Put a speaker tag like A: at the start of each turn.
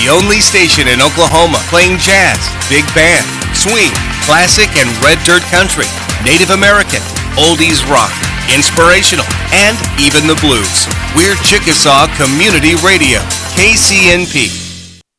A: the only station in Oklahoma playing jazz, big band, swing, classic and red dirt country, Native American, oldies rock, inspirational, and even the blues. We're Chickasaw Community Radio, KCNP.